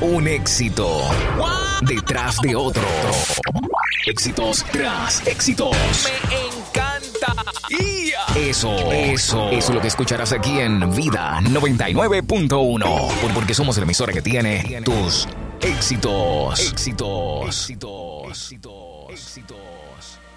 Un éxito detrás de otro. Éxitos tras éxitos. Me encanta. Eso es lo que escucharás aquí en Vida 99.1. Porque somos la emisora que tiene tus éxitos.